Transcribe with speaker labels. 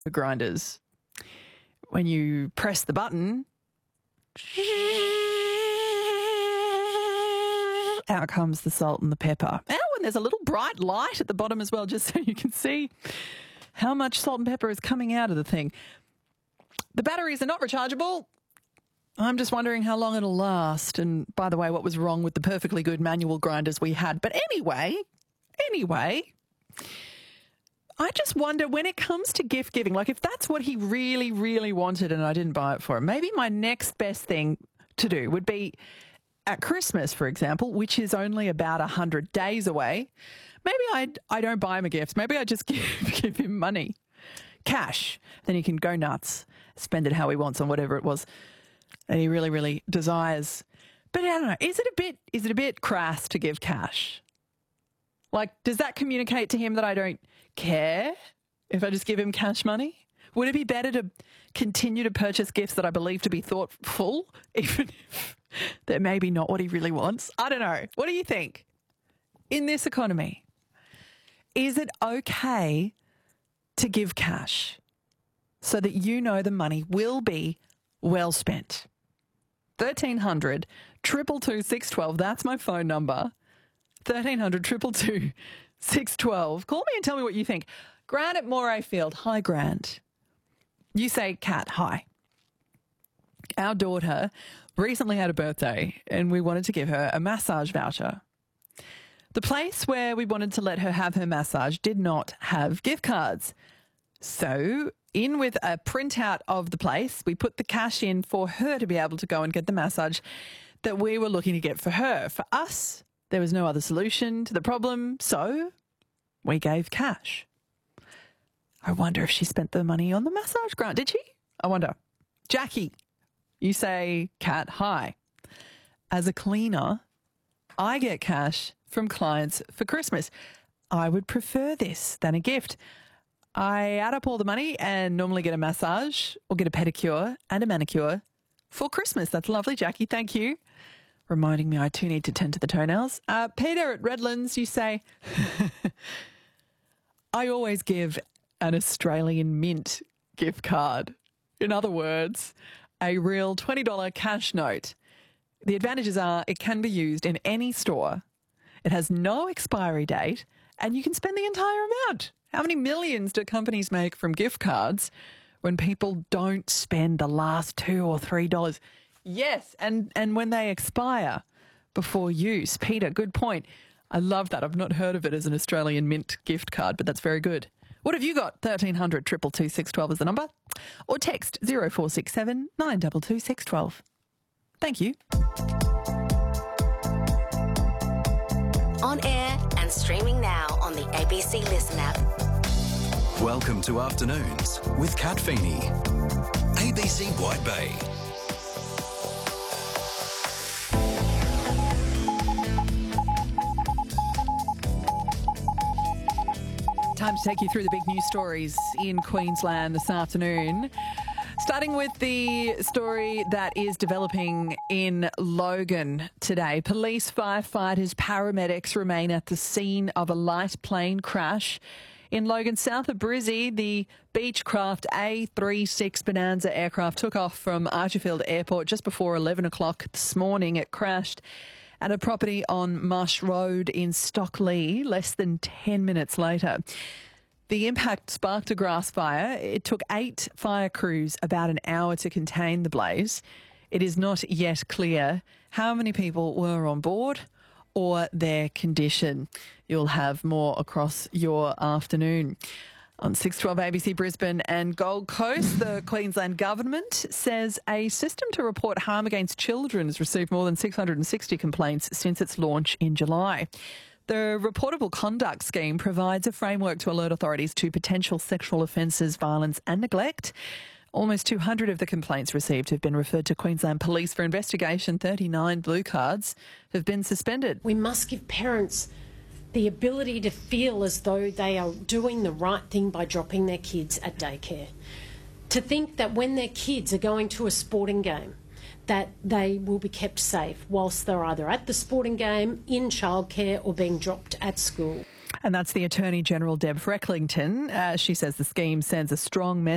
Speaker 1: grinders. When you press the button, out comes the salt and the pepper. Oh, and there's a little bright light at the bottom as well, just so you can see how much salt and pepper is coming out of the thing. The batteries are not rechargeable. I'm just wondering how long it'll last. And by the way, what was wrong with the perfectly good manual grinders we had? But anyway, I just wonder when it comes to gift giving, like if that's what he really, really wanted and I didn't buy it for him, maybe my next best thing to do would be at Christmas, for example, which is only about 100 days away. Maybe I don't buy him a gift. Maybe I just give him money, cash. Then he can go nuts, spend it how he wants on whatever it was that he really, really desires. But I don't know, is it a bit crass to give cash? Like, does that communicate to him that I don't care if I just give him cash money? Would it be better to continue to purchase gifts that I believe to be thoughtful, even if they're maybe not what he really wants? I don't know. What do you think? In this economy, is it okay to give cash so that you know the money will be well spent? 1300 222 612. That's my phone number. 1300 222 612. Call me and tell me what you think. Grant at Morayfield. Hi, Grant. You say, Kat, hi. Our daughter recently had a birthday and we wanted to give her a massage voucher. The place where we wanted to let her have her massage did not have gift cards. So in with a printout of the place, we put the cash in for her to be able to go and get the massage that we were looking to get for her. For us, there was no other solution to the problem, so we gave cash. I wonder if she spent the money on the massage grant. Did she? I wonder. Jackie, you say, Kat, hi. As a cleaner, I get cash from clients for Christmas. I would prefer this than a gift. I add up all the money and normally get a massage or get a pedicure and a manicure for Christmas. That's lovely, Jackie. Thank you. Reminding me I too need to tend to the toenails. Peter at Redlands, you say, I always give an Australian Mint gift card. In other words, a real $20 cash note. The advantages are it can be used in any store. It has no expiry date and you can spend the entire amount. How many millions do companies make from gift cards when people don't spend the last $2 or $3? Yes, and when they expire before use. Peter, good point. I love that. I've not heard of it as an Australian Mint gift card, but that's very good. What have you got? 1300 222 612 is the number. Or text 0467 922 612. Thank you.
Speaker 2: On air and streaming now on the ABC Listen app.
Speaker 3: Welcome to Afternoons with Kat Feeney. ABC White Bay.
Speaker 1: Time to take you through the big news stories in Queensland this afternoon. Starting with the story that is developing in Logan today. Police, firefighters, paramedics remain at the scene of a light plane crash. In Logan, south of Brizzy, the Beechcraft A36 Bonanza aircraft took off from Archerfield Airport just before 11 o'clock this morning. It crashed at a property on Marsh Road in Stockley less than 10 minutes later. The impact sparked a grass fire. It took 8 fire crews about an hour to contain the blaze. It is not yet clear how many people were on board or their condition. You'll have more across your afternoon. On 612 ABC Brisbane and Gold Coast, the Queensland Government says a system to report harm against children has received more than 660 complaints since its launch in July. The Reportable Conduct Scheme provides a framework to alert authorities to potential sexual offences, violence and neglect. Almost 200 of the complaints received have been referred to Queensland Police for investigation. 39 blue cards have been suspended.
Speaker 4: We must give parents the ability to feel as though they are doing the right thing by dropping their kids at daycare. To think that when their kids are going to a sporting game, that they will be kept safe whilst they're either at the sporting game, in childcare or being dropped at school.
Speaker 1: And that's the Attorney General, Deb Frecklington. She says the scheme sends a strong message